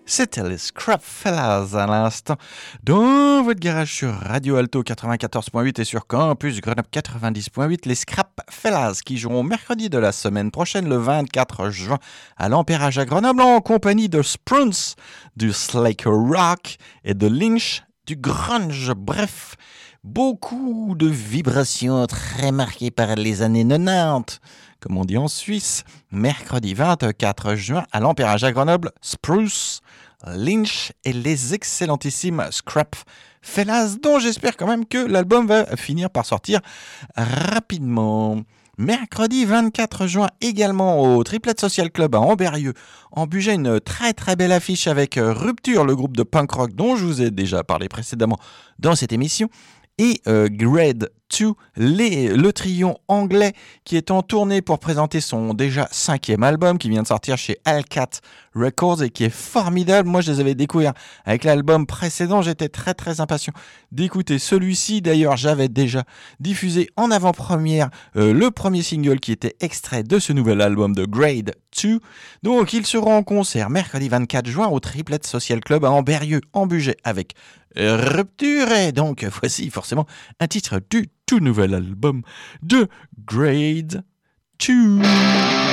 C'était les Scrap Fellas à l'instant dans votre garage sur Radio Alto 94.8 et sur Campus Grenoble 90.8. Les Scrap Fellas qui joueront mercredi de la semaine prochaine, le 24 juin, à l'Ampérage à Grenoble en compagnie de Spruance, du Slacker Rock et de Lynch, du grunge. Bref, beaucoup de vibrations très marquées par les années 90, comme on dit en Suisse. Mercredi 24 juin à l'Ampérage à Grenoble, Spruce, Lynch et les excellentissimes Scrap Fellas, dont j'espère quand même que l'album va finir par sortir rapidement. Mercredi 24 juin également au Triplet Social Club à Ambérieu, en Bugey, une très très belle affiche avec Rupture, le groupe de punk rock dont je vous ai déjà parlé précédemment dans cette émission, et Grade 2, le trio anglais qui est en tournée pour présenter son déjà 5e album qui vient de sortir chez Alcat Records et qui est formidable. Moi, je les avais découverts avec l'album précédent. J'étais très très impatient d'écouter celui-ci. D'ailleurs, j'avais déjà diffusé en avant-première le premier single qui était extrait de ce nouvel album de Grade 2. Donc, ils seront en concert mercredi 24 juin au Triplet Social Club à Ambérieu, en Bugey, avec Rupture. Et donc, voici forcément un titre du tout nouvel album de Grade 2.